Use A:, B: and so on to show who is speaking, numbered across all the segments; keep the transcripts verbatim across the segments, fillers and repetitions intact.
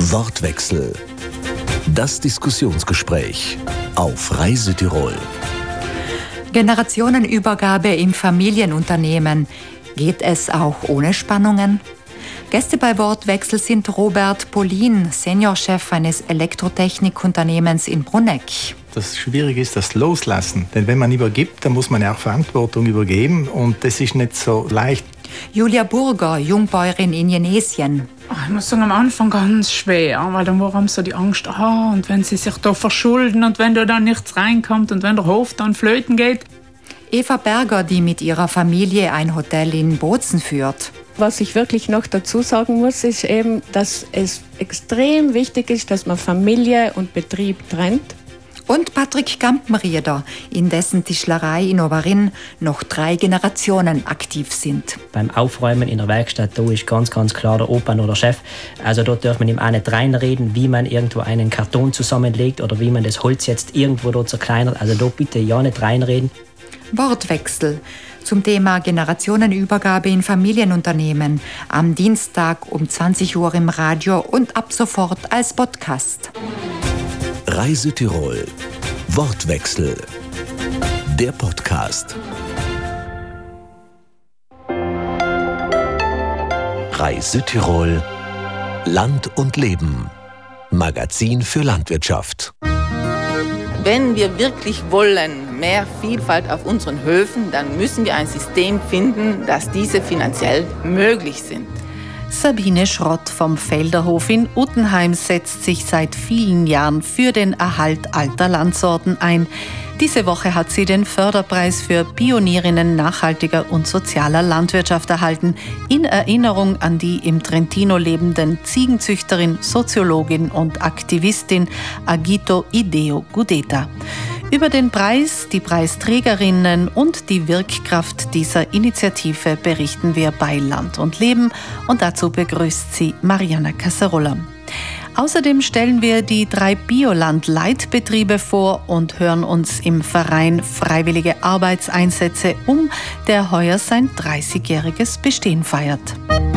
A: Wortwechsel. Das Diskussionsgespräch auf Reise Tirol.
B: Generationenübergabe im Familienunternehmen. Geht es auch ohne Spannungen? Gäste bei Wortwechsel sind Robert Polin, Seniorchef eines Elektrotechnikunternehmens in Bruneck.
C: Das Schwierige ist das Loslassen. Denn wenn man übergibt, dann muss man ja auch Verantwortung übergeben. Und das ist nicht so leicht.
B: Julia Burger, Jungbäuerin in Jenesien.
D: Ich muss sagen, am Anfang ganz schwer, weil dann war so die Angst, ah, und wenn sie sich da verschulden und wenn da dann nichts reinkommt und wenn der Hof dann flöten geht.
B: Eva Berger, die mit ihrer Familie ein Hotel in Bozen führt.
E: Was ich wirklich noch dazu sagen muss, ist eben, dass es extrem wichtig ist, dass man Familie und Betrieb trennt.
B: Und Patrick Gampenrieder, in dessen Tischlerei in Oberin noch drei Generationen aktiv sind.
F: Beim Aufräumen in der Werkstatt, da ist ganz, ganz klar der Opa oder Chef. Also dort darf man ihm auch nicht reinreden, wie man irgendwo einen Karton zusammenlegt oder wie man das Holz jetzt irgendwo dort zerkleinert. Also da bitte ja nicht reinreden.
B: Wortwechsel zum Thema Generationenübergabe in Familienunternehmen. Am Dienstag um zwanzig Uhr im Radio und ab sofort als Podcast.
A: Reise Tirol. Wortwechsel. Der Podcast. Reise Tirol. Land und Leben. Magazin für Landwirtschaft.
G: Wenn wir wirklich wollen, mehr Vielfalt auf unseren Höfen, dann müssen wir ein System finden, dass diese finanziell möglich sind.
H: Sabine Schrott vom Felderhof in Uttenheim setzt sich seit vielen Jahren für den Erhalt alter Landsorten ein. Diese Woche hat sie den Förderpreis für Pionierinnen nachhaltiger und sozialer Landwirtschaft erhalten, in Erinnerung an die im Trentino lebenden Ziegenzüchterin, Soziologin und Aktivistin Agito Ideo Gudeta. Über den Preis, die Preisträgerinnen und die Wirkkraft dieser Initiative berichten wir bei Land und Leben und dazu begrüßt sie Mariana Casarola. Außerdem stellen wir die drei Bioland-Leitbetriebe vor und hören uns im Verein Freiwillige Arbeitseinsätze um, der heuer sein dreißigjähriges Bestehen feiert.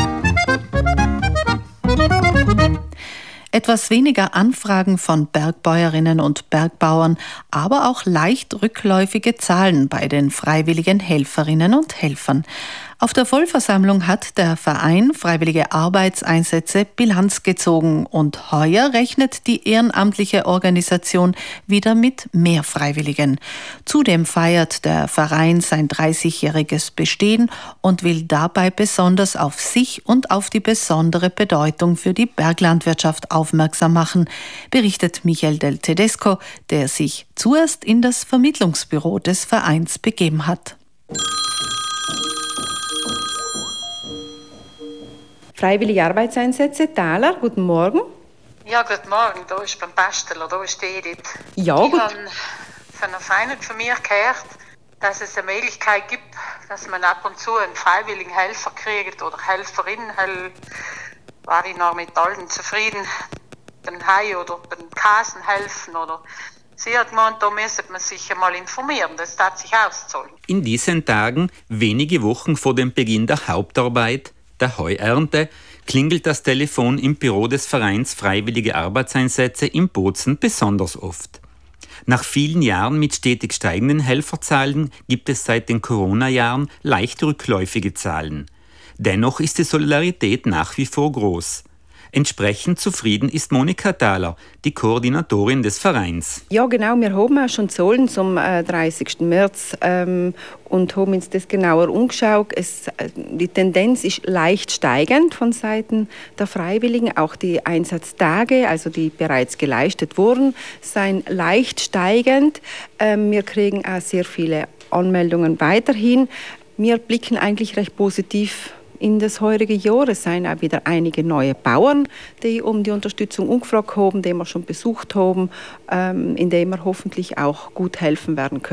H: Etwas weniger Anfragen von Bergbäuerinnen und Bergbauern, aber auch leicht rückläufige Zahlen bei den freiwilligen Helferinnen und Helfern. Auf der Vollversammlung hat der Verein Freiwillige Arbeitseinsätze Bilanz gezogen und heuer rechnet die ehrenamtliche Organisation wieder mit mehr Freiwilligen. Zudem feiert der Verein sein dreißigjähriges Bestehen und will dabei besonders auf sich und auf die besondere Bedeutung für die Berglandwirtschaft aufmerksam machen, berichtet Michael Del Tedesco, der sich zuerst in das Vermittlungsbüro des Vereins begeben hat.
I: Freiwillige Arbeitseinsätze, Thaler, guten Morgen.
J: Ja, guten Morgen, da ist beim Bastler, da ist die Edith.
I: Ja,
J: ich
I: gut.
J: habe von einer Freundin von mir gehört, dass es eine Möglichkeit gibt, dass man ab und zu einen freiwilligen Helfer kriegt oder Helferin. Hell war ich noch mit allen zufrieden, den Hai oder den Kasen helfen oder... Sie hat gemeint, da müsste man sich einmal informieren, das tat sich auszahlen.
K: In diesen Tagen, wenige Wochen vor dem Beginn der Hauptarbeit, der Heuernte, klingelt das Telefon im Büro des Vereins Freiwillige Arbeitseinsätze in Bozen besonders oft. Nach vielen Jahren mit stetig steigenden Helferzahlen gibt es seit den Corona-Jahren leicht rückläufige Zahlen. Dennoch ist die Solidarität nach wie vor groß. Entsprechend zufrieden ist Monika Thaler, die Koordinatorin des Vereins.
I: Ja, genau. Wir haben auch schon Zahlen zum äh, dreißigsten März ähm, und haben uns das genauer umgeschaut. Es, äh, die Tendenz ist leicht steigend von Seiten der Freiwilligen. Auch die Einsatztage, also die bereits geleistet wurden, seien leicht steigend. Ähm, wir kriegen auch sehr viele Anmeldungen weiterhin. Wir blicken eigentlich recht positiv in das heurige Jahr. Es sind auch wieder einige neue Bauern, die um die Unterstützung angefragt haben, die wir schon besucht haben, ähm, indem wir hoffentlich auch gut helfen werden können.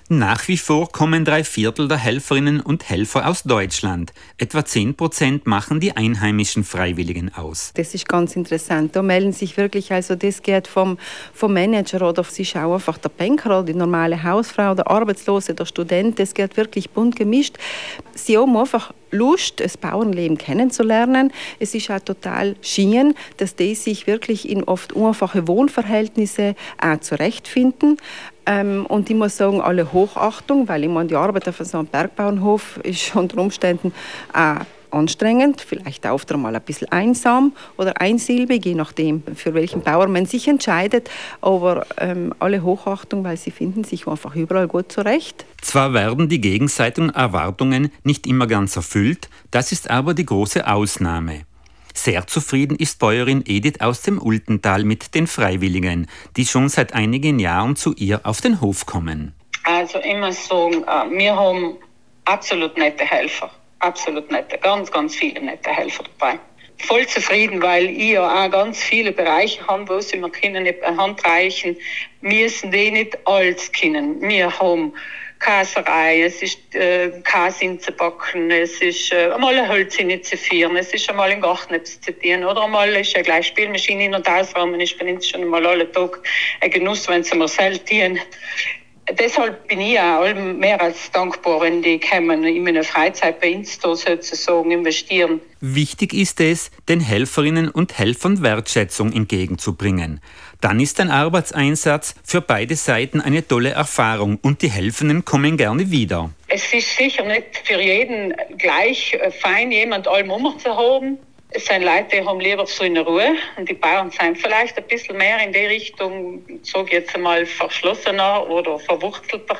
K: Nach wie vor kommen drei Viertel der Helferinnen und Helfer aus Deutschland. Etwa zehn Prozent machen die einheimischen Freiwilligen aus.
I: Das ist ganz interessant. Da melden sich wirklich, also das geht vom, vom Manager oder sie schauen einfach der Banker oder die normale Hausfrau, der Arbeitslose, der Student. Das geht wirklich bunt gemischt. Sie haben einfach Lust, das Bauernleben kennenzulernen. Es ist auch total schön, dass die sich wirklich in oft einfache Wohnverhältnisse auch zurechtfinden. Ähm, und ich muss sagen, alle Hochachtung, weil ich meine, die Arbeit auf so einem Bergbauernhof ist unter Umständen auch anstrengend, vielleicht auch oft einmal ein bisschen einsam oder einsilbig, je nachdem, für welchen Bauern man sich entscheidet. Aber ähm, alle Hochachtung, weil sie finden sich einfach überall gut zurecht.
K: Zwar werden die gegenseitigen Erwartungen nicht immer ganz erfüllt, das ist aber die große Ausnahme. Sehr zufrieden ist Bäuerin Edith aus dem Ultental mit den Freiwilligen, die schon seit einigen Jahren zu ihr auf den Hof kommen.
J: Also ich muss sagen, wir haben absolut nette Helfer. Absolut nette, ganz, ganz viele nette Helfer dabei. Voll zufrieden, weil ich ja auch ganz viele Bereiche habe, wo sie mir können nicht Hand reichen, müssen die nicht alles kennen. Wir haben Käserei, es ist äh, Käse zu backen, es ist äh, einmal ein Holz zu führen, es ist einmal im Garten etwas zu tun oder einmal ist eine gleich Spielmaschine in und ausräumen. Ich bin schon einmal alle Tag ein Genuss, wenn sie mir selbst tun. Deshalb bin ich auch mehr als dankbar, wenn die kommen, in meine Freizeit bei uns da sozusagen investieren.
K: Wichtig ist es, den Helferinnen und Helfern Wertschätzung entgegenzubringen. Dann ist ein Arbeitseinsatz für beide Seiten eine tolle Erfahrung und die Helfenden kommen gerne wieder.
J: Es ist sicher nicht für jeden gleich fein, jemand allem um zu haben. Es sind Leute, die haben lieber so in der Ruhe und die Bauern sind vielleicht ein bisschen mehr in die Richtung, sage jetzt einmal, verschlossener oder verwurzelter.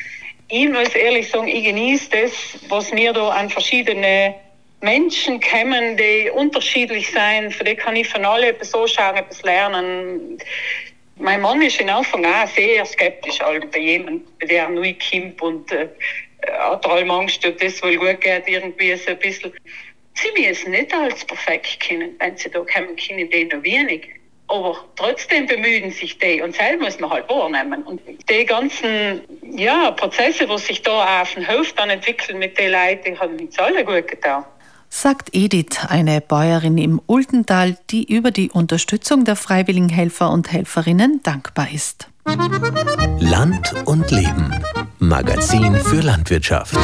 J: Ich muss ehrlich sagen, ich genieße das, was mir da an verschiedene Menschen kommen, die unterschiedlich sind. Für die kann ich von allen etwas anschauen, etwas lernen. Mein Mann ist in Anfang auch sehr skeptisch, also bei jemandem, der neu kommt und äh, hat allem Angst, dass das wohl gut geht, irgendwie so ein bisschen. Sie müssen nicht alles perfekt kennen, wenn sie da kommen, kennen die noch wenig. Aber trotzdem bemühen sich die und selber muss man halt wahrnehmen. Und die ganzen ja, Prozesse, die sich da auf dem Hof dann entwickeln mit den Leuten, die haben uns alle gut getan.
H: Sagt Edith, eine Bäuerin im Ultental, die über die Unterstützung der freiwilligen Helfer und Helferinnen dankbar ist.
A: Land und Leben. Magazin für Landwirtschaft.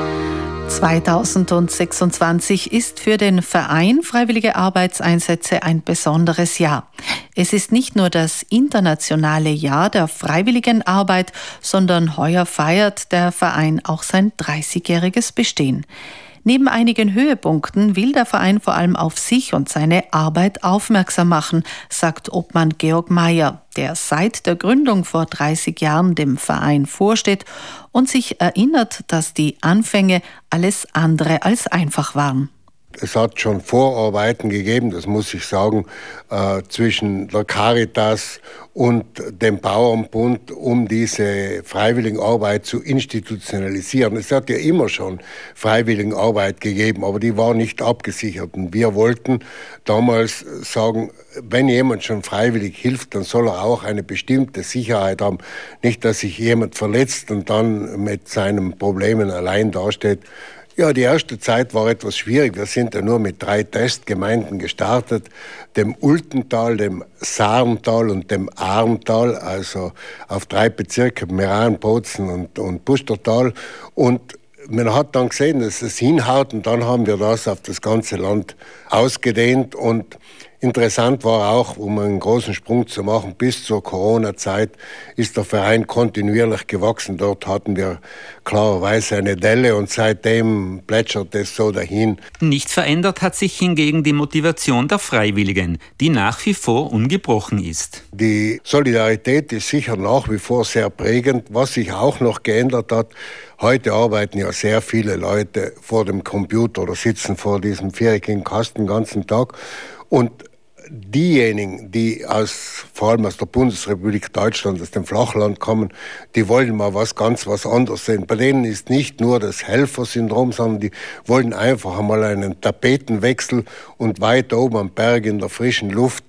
H: zweitausendsechsundzwanzig ist für den Verein Freiwillige Arbeitseinsätze ein besonderes Jahr. Es ist nicht nur das internationale Jahr der freiwilligen Arbeit, sondern heuer feiert der Verein auch sein dreißigjähriges Bestehen. Neben einigen Höhepunkten will der Verein vor allem auf sich und seine Arbeit aufmerksam machen, sagt Obmann Georg Meyer, der seit der Gründung vor dreißig Jahren dem Verein vorsteht und sich erinnert, dass die Anfänge alles andere als einfach waren.
L: Es hat schon Vorarbeiten gegeben, das muss ich sagen, äh, zwischen der Caritas und dem Bauernbund, um diese Freiwilligenarbeit zu institutionalisieren. Es hat ja immer schon Freiwilligenarbeit gegeben, aber die war nicht abgesichert. Und wir wollten damals sagen, wenn jemand schon freiwillig hilft, dann soll er auch eine bestimmte Sicherheit haben. Nicht, dass sich jemand verletzt und dann mit seinen Problemen allein dasteht. Ja, die erste Zeit war etwas schwierig. Wir sind ja nur mit drei Testgemeinden gestartet, dem Ultental, dem Saarntal und dem Arntal, also auf drei Bezirke, Meran, Bozen und, und Pustertal. Und man hat dann gesehen, dass es hinhaut und dann haben wir das auf das ganze Land ausgedehnt. Und interessant war auch, um einen großen Sprung zu machen, bis zur Corona-Zeit ist der Verein kontinuierlich gewachsen. Dort hatten wir klarerweise eine Delle und seitdem plätschert es so dahin.
K: Nicht verändert hat sich hingegen die Motivation der Freiwilligen, die nach wie vor ungebrochen ist.
L: Die Solidarität ist sicher nach wie vor sehr prägend. Was sich auch noch geändert hat, heute arbeiten ja sehr viele Leute vor dem Computer oder sitzen vor diesem viereckigen Kasten den ganzen Tag. Und diejenigen, die aus, vor allem aus der Bundesrepublik Deutschland, aus dem Flachland kommen, die wollen mal was ganz was anderes sehen. Bei denen ist nicht nur das Helfersyndrom, sondern die wollen einfach einmal einen Tapetenwechsel und weit oben am Berg in der frischen Luft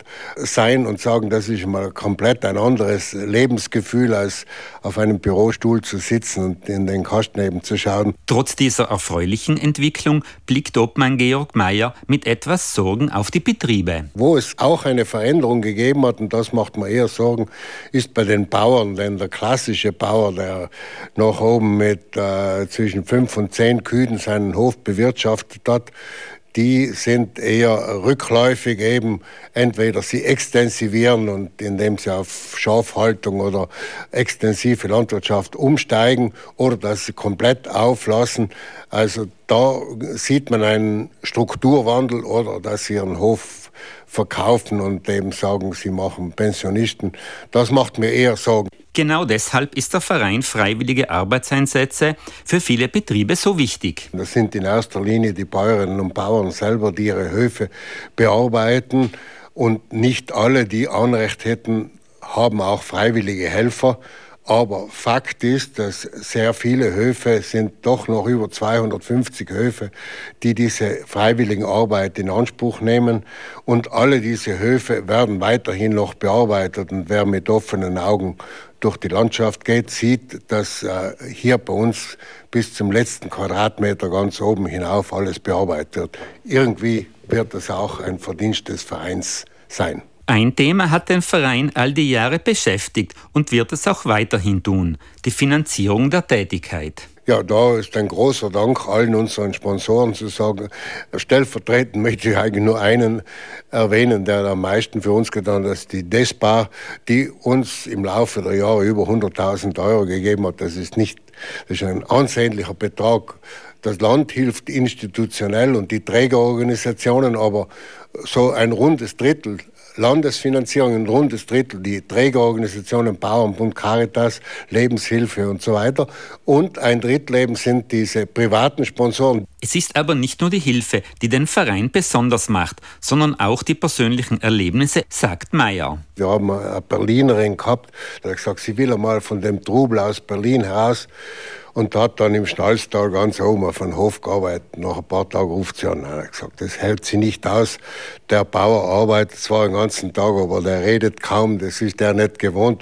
L: sein und sagen, das ist mal komplett ein anderes Lebensgefühl, als auf einem Bürostuhl zu sitzen und in den Kasten eben zu schauen.
K: Trotz dieser erfreulichen Entwicklung blickt Obmann Georg Meyer mit etwas Sorgen auf die Betriebe.
L: Wo es auch eine Veränderung gegeben hat, und das macht mir eher Sorgen, ist bei den Bauern. Denn der klassische Bauer, der noch oben mit äh, zwischen fünf und zehn Kühen seinen Hof bewirtschaftet hat, die sind eher rückläufig eben. Entweder sie extensivieren und indem sie auf Schafhaltung oder extensive Landwirtschaft umsteigen oder dass sie komplett auflassen. Also da sieht man einen Strukturwandel oder dass sie ihren Hof verkaufen und eben sagen, sie machen Pensionisten. Das macht mir eher Sorgen.
K: Genau deshalb ist der Verein Freiwillige Arbeitseinsätze für viele Betriebe so wichtig.
L: Das sind in erster Linie die Bäuerinnen und Bauern selber, die ihre Höfe bearbeiten. Und nicht alle, die Anrecht hätten, haben auch freiwillige Helfer. Aber Fakt ist, dass sehr viele Höfe, sind doch noch über zweihundertfünfzig Höfe, die diese freiwillige Arbeit in Anspruch nehmen. Und alle diese Höfe werden weiterhin noch bearbeitet. Und wer mit offenen Augen durch die Landschaft geht, sieht, dass äh, hier bei uns bis zum letzten Quadratmeter ganz oben hinauf alles bearbeitet wird. Irgendwie wird das auch ein Verdienst des Vereins sein.
K: Ein Thema hat den Verein all die Jahre beschäftigt und wird es auch weiterhin tun: die Finanzierung der Tätigkeit.
L: Ja, da ist ein großer Dank allen unseren Sponsoren zu sagen. Stellvertretend möchte ich eigentlich nur einen erwähnen, der am meisten für uns getan hat, das ist die DESPA, die uns im Laufe der Jahre über hunderttausend Euro gegeben hat. Das ist nicht, das ist ein ansehnlicher Betrag. Das Land hilft institutionell und die Trägerorganisationen, aber so ein rundes Drittel Landesfinanzierung, ein rundes Drittel, die Trägerorganisationen, Bauernbund, Caritas, Lebenshilfe und so weiter. Und ein Drittel eben sind diese privaten Sponsoren.
K: Es ist aber nicht nur die Hilfe, die den Verein besonders macht, sondern auch die persönlichen Erlebnisse, sagt Meyer.
L: Wir haben eine Berlinerin gehabt, die hat gesagt, sie will einmal von dem Trubel aus Berlin heraus. Und hat dann im Schnalztal ganz oben auf den Hof gearbeitet. Nach ein paar Tagen ruft sie an und hat gesagt, das hält sie nicht aus. Der Bauer arbeitet zwar den ganzen Tag, aber der redet kaum, das ist der nicht gewohnt.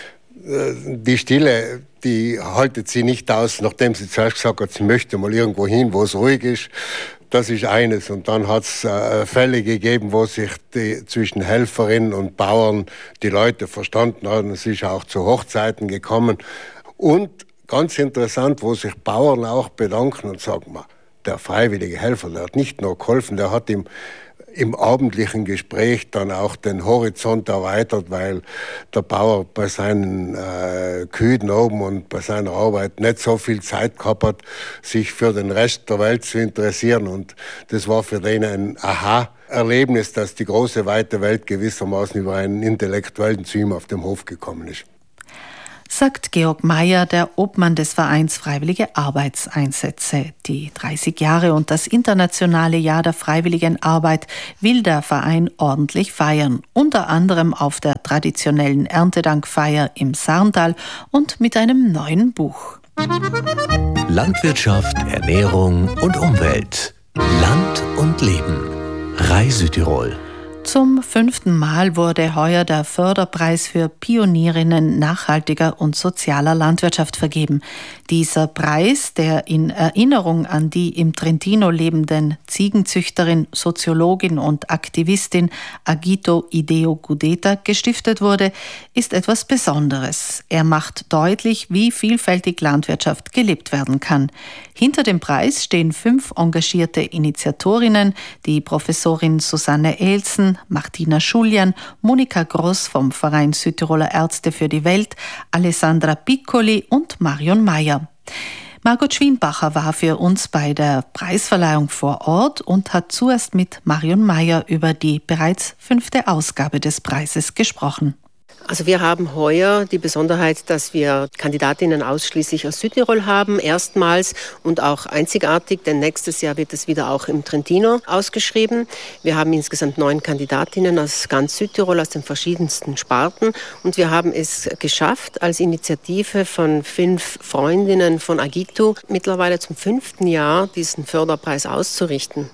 L: Die Stille, die haltet sie nicht aus, nachdem sie zuerst gesagt hat, sie möchte mal irgendwo hin, wo es ruhig ist. Das ist eines. Und dann hat es äh, Fälle gegeben, wo sich die, zwischen Helferinnen und Bauern die Leute verstanden haben. Es ist auch zu Hochzeiten gekommen. Und ganz interessant, wo sich Bauern auch bedanken und sagen, der freiwillige Helfer, der hat nicht nur geholfen, der hat im, im abendlichen Gespräch dann auch den Horizont erweitert, weil der Bauer bei seinen äh, Kühen oben und bei seiner Arbeit nicht so viel Zeit gehabt hat, sich für den Rest der Welt zu interessieren. Und das war für den ein Aha-Erlebnis, dass die große, weite Welt gewissermaßen über einen Intellektuellen zu ihm auf dem Hof gekommen ist.
H: Sagt Georg Meyer, der Obmann des Vereins Freiwillige Arbeitseinsätze. Die dreißig Jahre und das internationale Jahr der freiwilligen Arbeit will der Verein ordentlich feiern. Unter anderem auf der traditionellen Erntedankfeier im Sarntal und mit einem neuen Buch.
A: Landwirtschaft, Ernährung und Umwelt. Land und Leben. Rai Südtirol.
H: Zum fünften Mal wurde heuer der Förderpreis für Pionierinnen nachhaltiger und sozialer Landwirtschaft vergeben. Dieser Preis, der in Erinnerung an die im Trentino lebenden Ziegenzüchterin, Soziologin und Aktivistin Agito Ideo Gudeta gestiftet wurde, ist etwas Besonderes. Er macht deutlich, wie vielfältig Landwirtschaft gelebt werden kann. Hinter dem Preis stehen fünf engagierte Initiatorinnen, die Professorin Susanne Elsen, Martina Schuljan, Monika Gross vom Verein Südtiroler Ärzte für die Welt, Alessandra Piccoli und Marion Meyer. Margot Schwienbacher war für uns bei der Preisverleihung vor Ort und hat zuerst mit Marion Meyer über die bereits fünfte Ausgabe des Preises gesprochen.
M: Also wir haben heuer die Besonderheit, dass wir Kandidatinnen ausschließlich aus Südtirol haben, erstmals und auch einzigartig, denn nächstes Jahr wird es wieder auch im Trentino ausgeschrieben. Wir haben insgesamt neun Kandidatinnen aus ganz Südtirol, aus den verschiedensten Sparten und wir haben es geschafft, als Initiative von fünf Freundinnen von Agito mittlerweile zum fünften Jahr diesen Förderpreis auszurichten.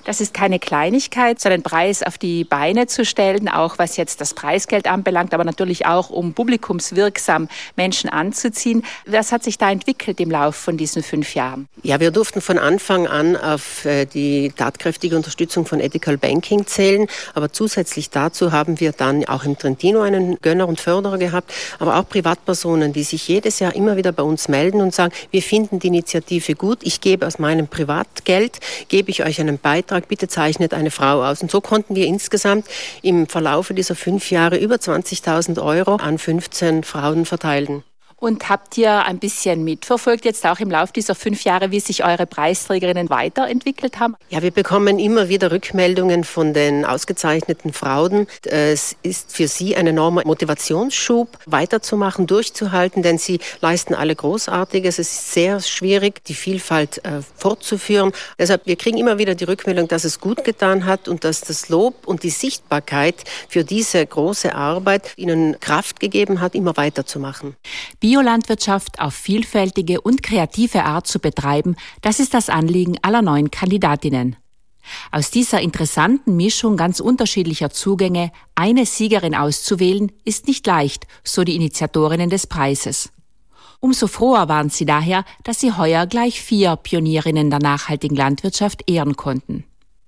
N: Das ist keine Kleinigkeit, so einen Preis auf die Beine zu stellen, auch was jetzt das Preisgeld anbelangt, aber natürlich auch, um publikumswirksam Menschen anzuziehen. Was hat sich da entwickelt im Laufe von diesen fünf Jahren?
M: Ja, wir durften von Anfang an auf die tatkräftige Unterstützung von Ethical Banking zählen, aber zusätzlich dazu haben wir dann auch im Trentino einen Gönner und Förderer gehabt, aber auch Privatpersonen, die sich jedes Jahr immer wieder bei uns melden und sagen, wir finden die Initiative gut, ich gebe aus meinem Privatgeld, gebe ich euch einen Beitrag, bitte zeichnet eine Frau aus. Und so konnten wir insgesamt im Verlaufe dieser fünf Jahre über zwanzigtausend Euro an fünfzehn Frauen verteilen.
N: Und habt ihr ein bisschen mitverfolgt, jetzt auch im Laufe dieser fünf Jahre, wie sich eure Preisträgerinnen weiterentwickelt haben?
M: Ja, wir bekommen immer wieder Rückmeldungen von den ausgezeichneten Frauen. Es ist für sie ein enormer Motivationsschub, weiterzumachen, durchzuhalten, denn sie leisten alle Großartiges. Es ist sehr schwierig, die Vielfalt äh, fortzuführen. Deshalb, wir kriegen immer wieder die Rückmeldung, dass es gut getan hat und dass das Lob und die Sichtbarkeit für diese große Arbeit ihnen Kraft gegeben hat, immer weiterzumachen.
N: Biolandwirtschaft auf vielfältige und kreative Art zu betreiben, das ist das Anliegen aller neuen Kandidatinnen. Aus dieser interessanten Mischung ganz unterschiedlicher Zugänge eine Siegerin auszuwählen, ist nicht leicht, so die Initiatorinnen des Preises. Umso froher waren sie daher, dass sie heuer gleich vier Pionierinnen der nachhaltigen Landwirtschaft ehren konnten.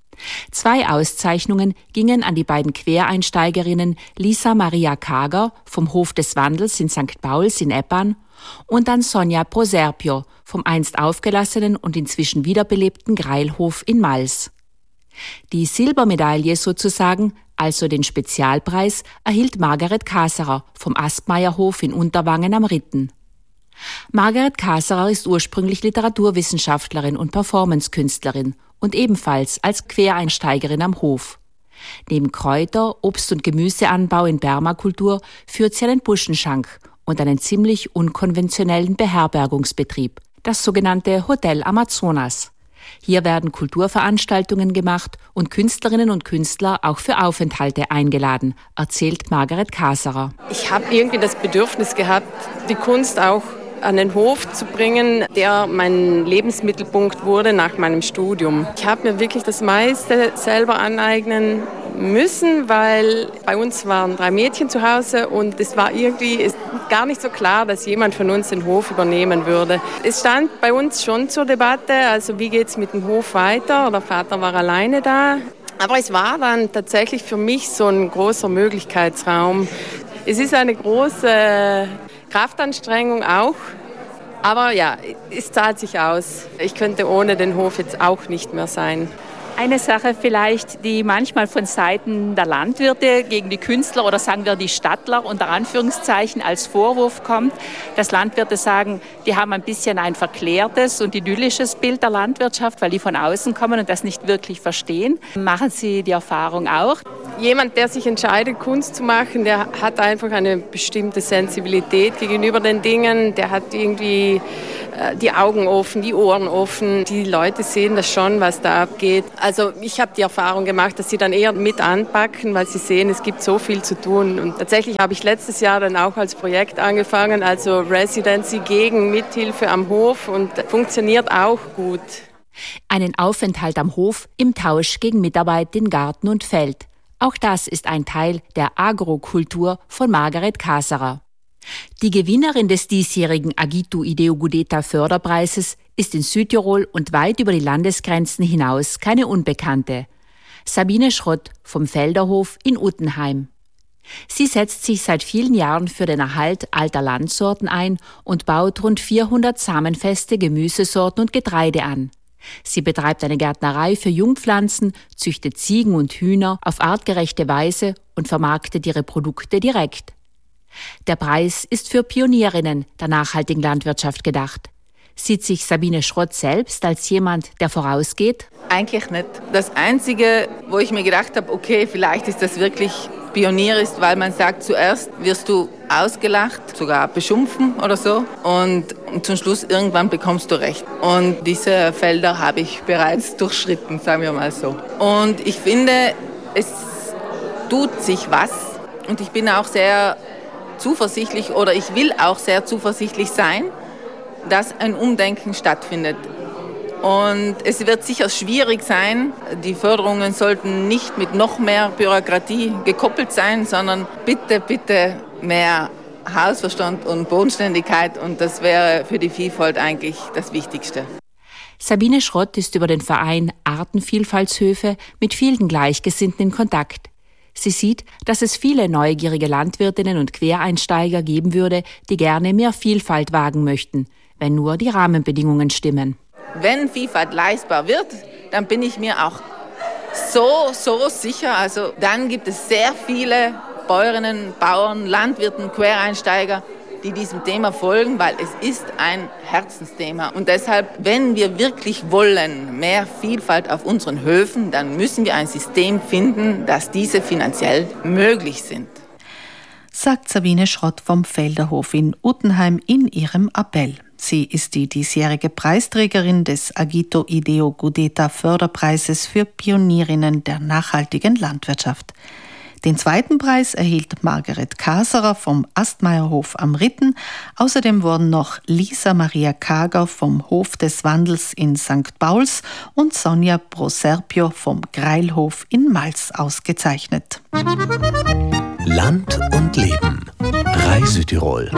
N: Zwei Auszeichnungen gingen an die beiden Quereinsteigerinnen Lisa Maria Kager vom Hof des Wandels in Sankt Pauls in Eppan und an Sonja Proserpio vom einst aufgelassenen und inzwischen wiederbelebten Greilhof in Mals. Die Silbermedaille sozusagen, also den Spezialpreis, erhielt Margaret Kaserer vom Aspmeierhof in Unterwangen am Ritten. Margaret Kaserer ist ursprünglich Literaturwissenschaftlerin und Performancekünstlerin und ebenfalls als Quereinsteigerin am Hof. Neben Kräuter-, Obst- und Gemüseanbau in Permakultur führt sie einen Buschenschank und einen ziemlich unkonventionellen Beherbergungsbetrieb, das sogenannte Hotel Amazonas. Hier werden Kulturveranstaltungen gemacht und Künstlerinnen und Künstler auch für Aufenthalte eingeladen, erzählt Margaret Kaserer.
O: Ich habe irgendwie das Bedürfnis gehabt, die Kunst auch an den Hof zu bringen, der mein Lebensmittelpunkt wurde nach meinem Studium. Ich habe mir wirklich das meiste selber aneignen müssen, weil bei uns waren drei Mädchen zu Hause und es war irgendwie gar nicht so klar, dass jemand von uns den Hof übernehmen würde. Es stand bei uns schon zur Debatte, also wie geht es mit dem Hof weiter? Der Vater war alleine da. Aber es war dann tatsächlich für mich so ein großer Möglichkeitsraum. Es ist eine große Kraftanstrengung auch, aber ja, es zahlt sich aus. Ich könnte ohne den Hof jetzt auch nicht mehr sein.
N: Eine Sache vielleicht, die manchmal von Seiten der Landwirte gegen die Künstler oder sagen wir die Stadtler unter Anführungszeichen als Vorwurf kommt, dass Landwirte sagen, die haben ein bisschen ein verklärtes und idyllisches Bild der Landwirtschaft, weil die von außen kommen und das nicht wirklich verstehen. Machen Sie die Erfahrung auch?
O: Jemand, der sich entscheidet, Kunst zu machen, der hat einfach eine bestimmte Sensibilität gegenüber den Dingen. Der hat irgendwie äh, die Augen offen, die Ohren offen. Die Leute sehen das schon, was da abgeht. Also ich habe die Erfahrung gemacht, dass sie dann eher mit anpacken, weil sie sehen, es gibt so viel zu tun. Und tatsächlich habe ich letztes Jahr dann auch als Projekt angefangen, also Residency gegen Mithilfe am Hof und funktioniert auch gut.
N: Einen Aufenthalt am Hof im Tausch gegen Mitarbeit in Garten und Feld. Auch das ist ein Teil der Agrokultur von Margaret Kaserer. Die Gewinnerin des diesjährigen Agitu Ideogudeta Förderpreises ist in Südtirol und weit über die Landesgrenzen hinaus keine Unbekannte. Sabine Schrott vom Felderhof in Uttenheim. Sie setzt sich seit vielen Jahren für den Erhalt alter Landsorten ein und baut rund vierhundert samenfeste Gemüsesorten und Getreide an. Sie betreibt eine Gärtnerei für Jungpflanzen, züchtet Ziegen und Hühner auf artgerechte Weise und vermarktet ihre Produkte direkt. Der Preis ist für Pionierinnen der nachhaltigen Landwirtschaft gedacht. Sieht sich Sabine Schrott selbst als jemand, der vorausgeht?
G: Eigentlich nicht. Das Einzige, wo ich mir gedacht habe, okay, vielleicht ist das wirklich Pionier ist, weil man sagt, zuerst wirst du ausgelacht, sogar beschimpfen oder so und, und zum Schluss irgendwann bekommst du recht. Und diese Felder habe ich bereits durchschritten, sagen wir mal so. Und ich finde, es tut sich was und ich bin auch sehr zuversichtlich oder ich will auch sehr zuversichtlich sein, dass ein Umdenken stattfindet. Und es wird sicher schwierig sein. Die Förderungen sollten nicht mit noch mehr Bürokratie gekoppelt sein, sondern bitte, bitte mehr Hausverstand und Bodenständigkeit. Und das wäre für die Vielfalt eigentlich das Wichtigste.
N: Sabine Schrott ist über den Verein Artenvielfaltshöfe mit vielen Gleichgesinnten in Kontakt. Sie sieht, dass es viele neugierige Landwirtinnen und Quereinsteiger geben würde, die gerne mehr Vielfalt wagen möchten, wenn nur die Rahmenbedingungen stimmen.
G: Wenn Vielfalt leistbar wird, dann bin ich mir auch so, so sicher. Also dann gibt es sehr viele Bäuerinnen, Bauern, Landwirten, Quereinsteiger, die diesem Thema folgen, weil es ist ein Herzensthema. Und deshalb, wenn wir wirklich wollen, mehr Vielfalt auf unseren Höfen, dann müssen wir ein System finden, dass diese finanziell möglich sind.
H: Sagt Sabine Schrott vom Felderhof in Uttenheim in ihrem Appell. Sie ist die diesjährige Preisträgerin des Agito Ideo Gudeta Förderpreises für Pionierinnen der nachhaltigen Landwirtschaft. Den zweiten Preis erhielt Margaret Kaserer vom Astmeierhof am Ritten. Außerdem wurden noch Lisa Maria Kager vom Hof des Wandels in Sankt Pauls und Sonja Proserpio vom Greilhof in Mals ausgezeichnet.
A: Land und Leben. Reisütirol.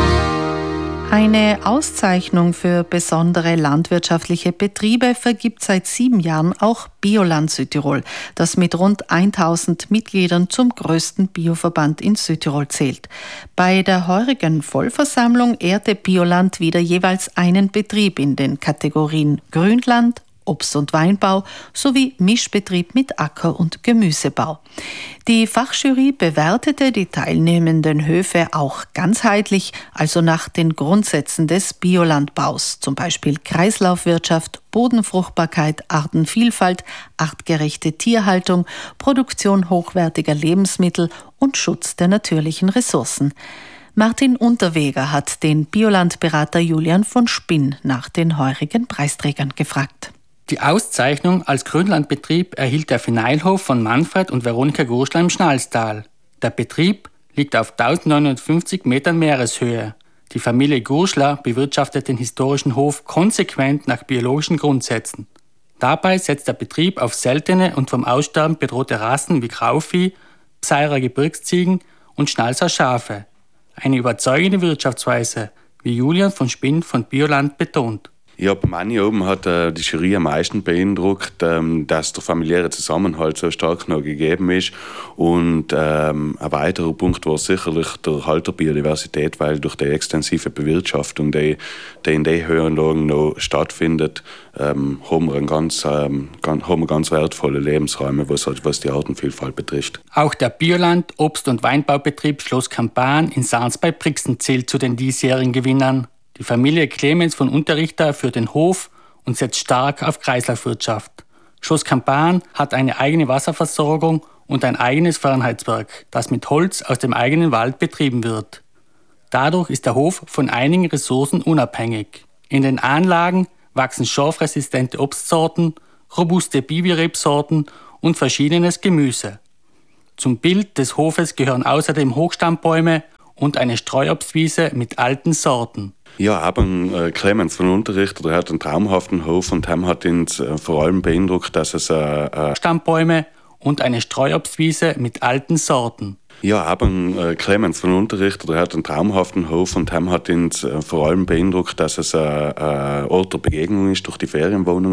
H: Eine Auszeichnung für besondere landwirtschaftliche Betriebe vergibt seit sieben Jahren auch Bioland Südtirol, das mit rund tausend Mitgliedern zum größten Bioverband in Südtirol zählt. Bei der heurigen Vollversammlung ehrte Bioland wieder jeweils einen Betrieb in den Kategorien Grünland, Obst- und Weinbau sowie Mischbetrieb mit Acker- und Gemüsebau. Die Fachjury bewertete die teilnehmenden Höfe auch ganzheitlich, also nach den Grundsätzen des Biolandbaus, zum Beispiel Kreislaufwirtschaft, Bodenfruchtbarkeit, Artenvielfalt, artgerechte Tierhaltung, Produktion hochwertiger Lebensmittel und Schutz der natürlichen Ressourcen. Martin Unterweger hat den Biolandberater Julian von Spinn nach den heurigen Preisträgern gefragt.
P: Die Auszeichnung als Grünlandbetrieb erhielt der Vineilhof von Manfred und Veronika Gurschler im Schnalstal. Der Betrieb liegt auf eintausendneunhundertfünfzig Metern Meereshöhe. Die Familie Gurschler bewirtschaftet den historischen Hof konsequent nach biologischen Grundsätzen. Dabei setzt der Betrieb auf seltene und vom Aussterben bedrohte Rassen wie Grauvieh, Pseirer Gebirgsziegen und Schnalser Schafe. Eine überzeugende Wirtschaftsweise, wie Julian von Spinn von Bioland betont.
Q: Ja, bei mir oben hat äh, die Jury am meisten beeindruckt, ähm, dass der familiäre Zusammenhalt so stark noch gegeben ist. Und ähm, ein weiterer Punkt war sicherlich der Halt der Biodiversität, weil durch die extensive Bewirtschaftung, die, die in den Höhenlagen noch stattfindet, ähm, haben, wir einen ganz, ähm, ganz, haben wir ganz wertvolle Lebensräume, was, was die Artenvielfalt betrifft.
P: Auch der Bioland-, Obst- und Weinbaubetrieb Schloss Kampan in Sarns bei Brixen zählt zu den diesjährigen Gewinnern. Die Familie Clemens von Unterrichter führt den Hof und setzt stark auf Kreislaufwirtschaft. Schloss Kampan hat eine eigene Wasserversorgung und ein eigenes Fernheitswerk, das mit Holz aus dem eigenen Wald betrieben wird. Dadurch ist der Hof von einigen Ressourcen unabhängig. In den Anlagen wachsen schorfresistente Obstsorten, robuste Bibi-Rebsorten und verschiedenes Gemüse. Zum Bild des Hofes gehören außerdem Hochstammbäume und eine Streuobstwiese mit alten Sorten.
Q: Ja, aber äh, Clemens von Unterrichter, der hat einen traumhaften Hof und haben hat ihn äh, vor allem beeindruckt, dass es äh, äh
P: Stammbäume und eine Streuobstwiese mit alten Sorten.
Q: Ja, aber äh, Clemens von Unterrichter, der hat einen traumhaften Hof und haben hat ihn äh, vor allem beeindruckt, dass es ein äh, äh, Ort der Begegnung ist durch die Ferienwohnungen.